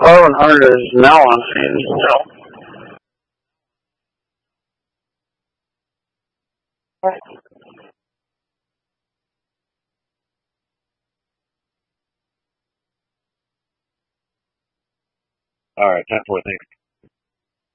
1100 is now on sale. All right, 10-4, thanks.